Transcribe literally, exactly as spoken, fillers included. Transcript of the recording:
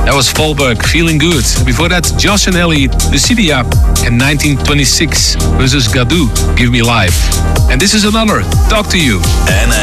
That was Fallberg, Feeling Good. Before that, Josh and Ellie, Lucidia, and nineteen twenty-six versus Gadoo, Give Me Life. And this is another, Talk to You. N